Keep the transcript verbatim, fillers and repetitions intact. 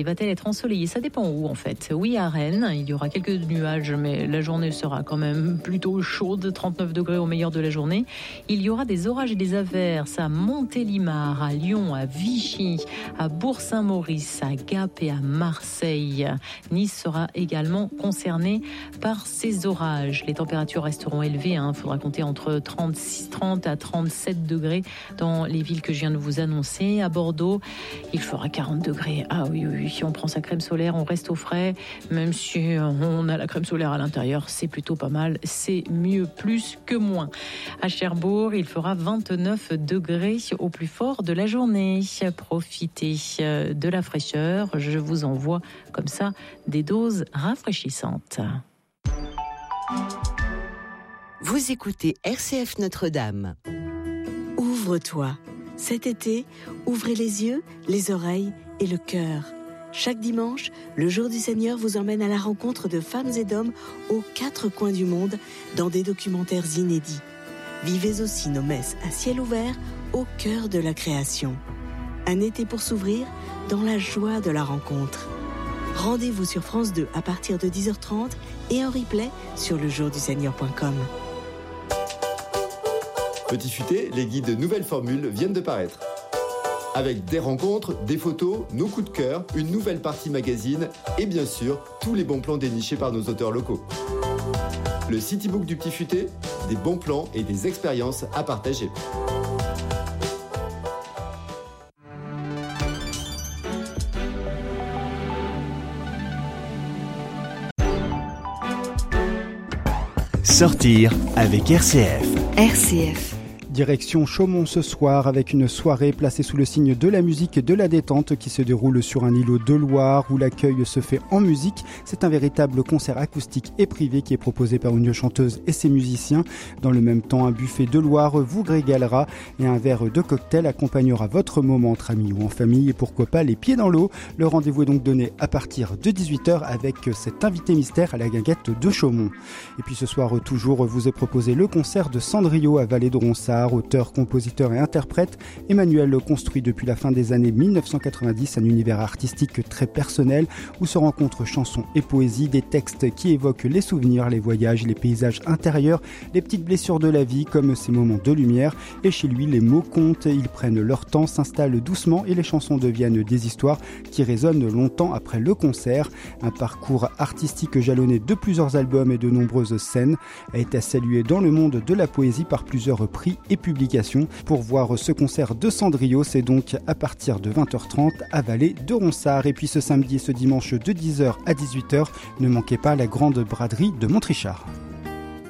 Va-t-elle être ensoleillée? Ça dépend où en fait. Oui, à Rennes, il y aura quelques nuages, mais la journée sera quand même plutôt chaude, trente-neuf degrés au meilleur de la journée. Il y aura des orages et des averses à Montélimar, à Lyon, à Vichy, à Bourg-Saint-Maurice, à Gap et à Marseille. Nice sera également concernée par ces orages. Les températures resteront élevées. Il hein. faudra compter entre trente-six, trente à trente-sept degrés dans les villes que je viens de vous annoncer. À Bordeaux, il fera quarante degrés. Ah oui, oui, oui. Si on prend sa crème solaire, on reste au frais. Même si on a la crème solaire à l'intérieur, c'est plutôt pas mal. C'est mieux plus que moins. À Cherbourg, il fera vingt-neuf degrés au plus fort de la journée. Profitez de la fraîcheur. Je vous envoie comme ça des doses rafraîchissantes. Vous écoutez R C F Notre-Dame. Ouvre-toi. Cet été, ouvrez les yeux, les oreilles et le cœur. Chaque dimanche, le Jour du Seigneur vous emmène à la rencontre de femmes et d'hommes aux quatre coins du monde dans des documentaires inédits. Vivez aussi nos messes à ciel ouvert au cœur de la création. Un été pour s'ouvrir dans la joie de la rencontre. Rendez-vous sur France deux à partir de dix heures trente et en replay sur le jour du seigneur point com. Petit Futé, les guides nouvelles formules viennent de paraître. Avec des rencontres, des photos, nos coups de cœur, une nouvelle partie magazine et bien sûr, tous les bons plans dénichés par nos auteurs locaux. Le Citybook du Petit Futé, des bons plans et des expériences à partager. Sortir avec R C F. R C F. Direction Chaumont ce soir avec une soirée placée sous le signe de la musique et de la détente qui se déroule sur un îlot de Loire où l'accueil se fait en musique. C'est un véritable concert acoustique et privé qui est proposé par une chanteuse et ses musiciens. Dans le même temps, un buffet de Loire vous régalera et un verre de cocktail accompagnera votre moment entre amis ou en famille et pourquoi pas les pieds dans l'eau. Le rendez-vous est donc donné à partir de dix-huit heures avec cet invité mystère à la guinguette de Chaumont. Et puis ce soir toujours vous est proposé le concert de Cendrillon à Vallée de Ronsard. Auteur, compositeur et interprète, Emmanuel construit depuis la fin des années mille neuf cent quatre-vingt-dix un univers artistique très personnel où se rencontrent chansons et poésie, des textes qui évoquent les souvenirs, les voyages, les paysages intérieurs, les petites blessures de la vie comme ces moments de lumière. Et chez lui, les mots comptent, ils prennent leur temps, s'installent doucement et les chansons deviennent des histoires qui résonnent longtemps après le concert. Un parcours artistique jalonné de plusieurs albums et de nombreuses scènes a été salué dans le monde de la poésie par plusieurs prix et publications. Pour voir ce concert de Cendrillon, c'est donc à partir de vingt heures trente à Vallée de Ronsard. Et puis ce samedi et ce dimanche de dix heures à dix-huit heures, ne manquez pas la grande braderie de Montrichard.